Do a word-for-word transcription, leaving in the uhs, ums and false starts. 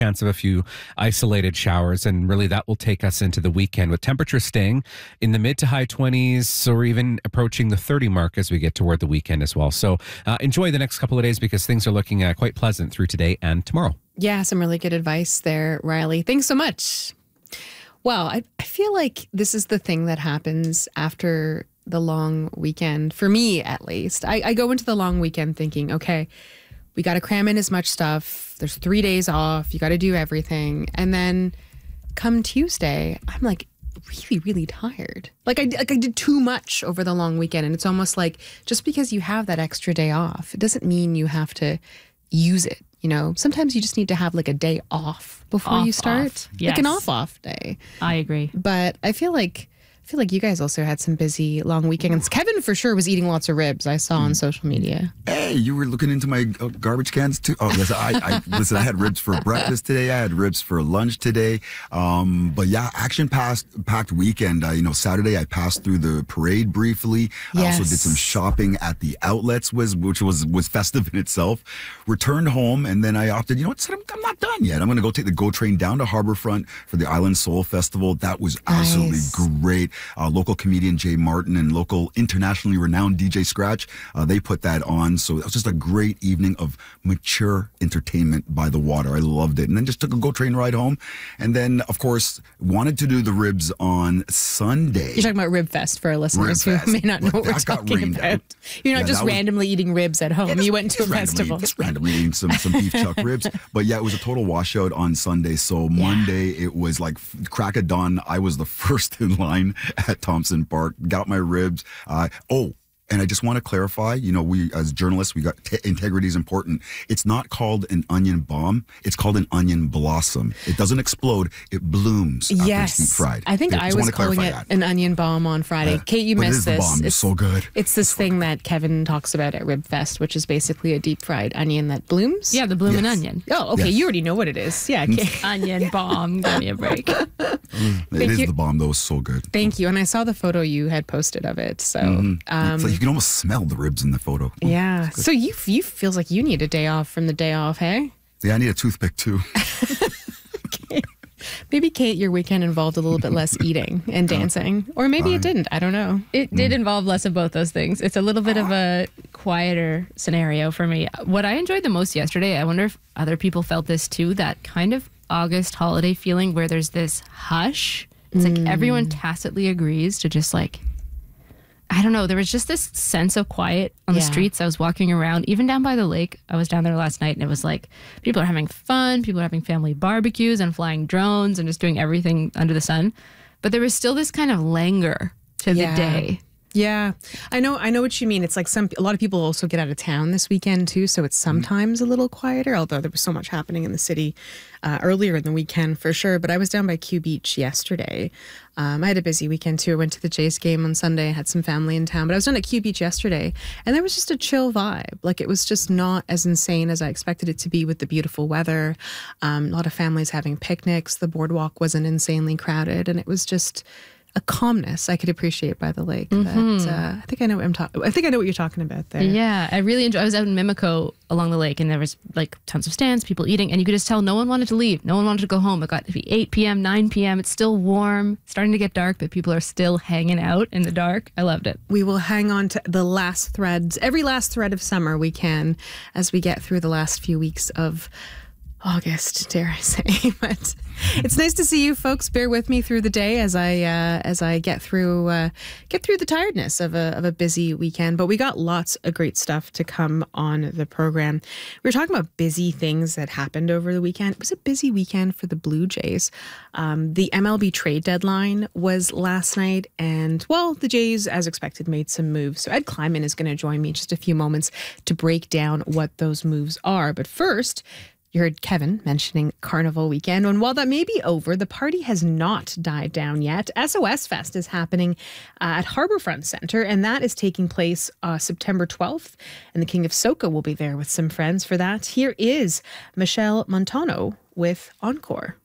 chance of a few isolated showers, and really that will take us into the weekend with temperatures staying in the mid to high twenties or even approaching the thirty mark as we get toward the weekend as well. So uh, enjoy the next couple of days because things are looking uh, quite pleasant through today and tomorrow. Yeah, some really good advice there, Riley. Thanks so much. Well, I, I feel like this is the thing that happens after the long weekend, for me at least. I, I go into the long weekend thinking, okay, we got to cram in as much stuff. There's three days off. You got to do everything. And then come Tuesday, I'm like really, really tired. Like I, like I did too much over the long weekend. And it's almost like just because you have that extra day off, it doesn't mean you have to use it. You know, sometimes you just need to have like a day off before off, you start. Off. Yes. Like an off off day. I agree. But I feel like I feel like you guys also had some busy long weekends. Kevin for sure was eating lots of ribs. I saw on social media. Hey, you were looking into my uh, garbage cans too? Oh, listen, I, I, listen, I had ribs for breakfast today. I had ribs for lunch today. Um, but yeah, action passed, packed weekend. Uh, you know, Saturday I passed through the parade briefly. I Yes. also did some shopping at the outlets, was which was was festive in itself. Returned home, and then I opted, you know what, I'm, I'm not done yet. I'm going to go take the GO train down to Harbourfront for the Island Soul Festival. That was absolutely Nice. great. Uh, local comedian Jay Martin and local internationally renowned D J Scratch, uh, they put that on. So it was just a great evening of mature entertainment by the water. I loved it. And then just took a GO train ride home. And then, of course, wanted to do the ribs on Sunday. You're talking about Rib Fest for our listeners Rib who Fest. may not know But what we're that got talking rained about. out. You're not Yeah, just that was- randomly eating ribs at home. Yeah, just- you went to a just randomly- festival. Just randomly eating some, some beef chuck ribs. But yeah, it was a total washout on Sunday. So Monday, it was like crack of dawn. I was the first in line at Thompson Park. Got my ribs. Uh, oh, and I just want to clarify, you know, we as journalists, we got t- integrity is important. It's not called an onion bomb. It's called an onion blossom. It doesn't explode. It blooms after Yes. it's deep fried. I think Yeah, I just was wanna calling clarify it that. an onion bomb on Friday. Yeah. Kate, you But it missed is the this. bomb. It's so good. It's this thing that Kevin talks about at Rib Fest, which is basically a deep fried onion that blooms. Yeah, the bloomin' Yes. onion. Oh, okay. Yes. You already know what it is. Yeah. Kate. Onion bomb. Give me a break. It Thank is you. the bomb, though. It's so good. Thank you. And I saw the photo you had posted of it. So, Mm-hmm. um, It's like you can almost smell the ribs in the photo. yeah. So you you feels like you need a day off from the day off, hey? Yeah, I need a toothpick too. Maybe, Kate, your weekend involved a little bit less eating and dancing. Or maybe it didn't. I don't know. It did involve less of both those things. It's a little bit of a quieter scenario for me. What I enjoyed the most yesterday, I wonder if other people felt this too, that kind of August holiday feeling where there's this hush. It's like everyone tacitly agrees to just like, I don't know, there was just this sense of quiet on the Yeah. streets. I was walking around, even down by the lake. I was down there last night and it was like people are having fun, people are having family barbecues and flying drones and just doing everything under the sun. But there was still this kind of languor to Yeah. the day. Yeah, I know. I know what you mean. It's like some a lot of people also get out of town this weekend too, so it's sometimes a little quieter. Although there was so much happening in the city uh, earlier in the weekend for sure. But I was down by Q Beach yesterday. Um, I had a busy weekend too. I went to the Jays game on Sunday. I had some family in town, but I was down at Q Beach yesterday, and there was just a chill vibe. Like it was just not as insane as I expected it to be with the beautiful weather. Um, a lot of families having picnics. The boardwalk wasn't insanely crowded, and it was just a calmness I could appreciate by the lake. That uh, I think I know what I'm talking. I think I know what you're talking about there. Yeah, I really enjoyed. I was out in Mimico along the lake, and there was like tons of stands, people eating, and you could just tell no one wanted to leave. No one wanted to go home. It got to be eight p.m., nine p.m. It's still warm, starting to get dark, but people are still hanging out in the dark. I loved it. We will hang on to the last threads, every last thread of summer we can, as we get through the last few weeks of August, dare I say. But it's nice to see you folks. Bear with me through the day as I uh, as I get through uh, get through the tiredness of a of a busy weekend. But we got lots of great stuff to come on the program. We were talking about busy things that happened over the weekend. It was a busy weekend for the Blue Jays. Um, the M L B trade deadline was last night, and well, the Jays, as expected, made some moves. So Ed Kleiman is going to join me in just a few moments to break down what those moves are. But first, you heard Kevin mentioning Carnival Weekend, and while that may be over, the party has not died down yet. S O S Fest is happening uh, at Harbourfront Centre, and that is taking place uh, September twelfth, and the King of Soca will be there with some friends for that. Here is Michelle Montano with Encore.